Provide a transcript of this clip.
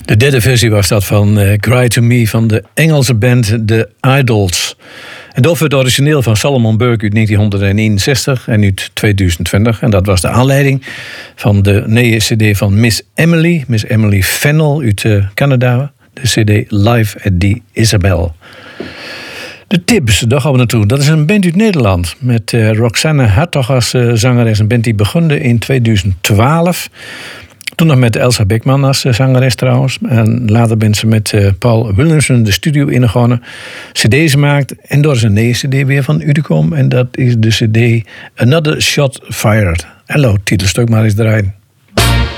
De derde versie was dat van Cry to Me van de Engelse band The Idols. En dat werd het origineel van Solomon Burke uit 1961 en uit 2020. En dat was de aanleiding van de nieuwe cd van Miss Emily Fennell uit Canada. De cd Live at the Isabel. De Tibbs, daar gaan we naartoe. Dat is een band uit Nederland. Met Roxanne Hartog als zangeres. Een band die begon in 2012. Toen nog met Elsa Beckman als zangeres trouwens. En later ben ze met Paul Willemsen de studio ingegaan. CD's gemaakt. En daar is een nieuwe cd weer van uitgekomen. En dat is de cd Another Shot Fired. Hallo, titelstuk maar eens draaien.